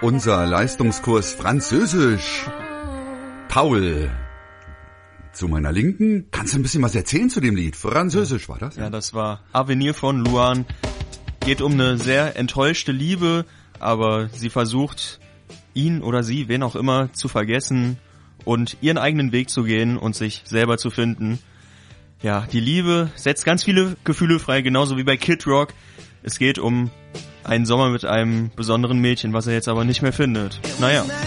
unser Leistungskurs Französisch. Paul, zu meiner Linken, kannst du ein bisschen was erzählen zu dem Lied? Französisch war das? Ja, das war Avenir von Luan. Geht um eine sehr enttäuschte Liebe, aber sie versucht, ihn oder sie, wen auch immer, zu vergessen und ihren eigenen Weg zu gehen und sich selber zu finden. Ja, die Liebe setzt ganz viele Gefühle frei, genauso wie bei Kid Rock. Es geht um einen Sommer mit einem besonderen Mädchen, was er jetzt aber nicht mehr findet. Naja.